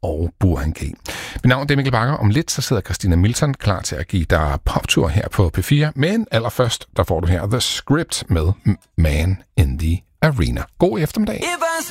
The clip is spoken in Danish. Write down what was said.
og Burhan G. Mit navn er Mikkel Bakker. Om lidt så sidder Christina Milton klar til at give dig poptur her på P4. Men allerførst, der får du her The Script med Man in the Arena. God eftermiddag.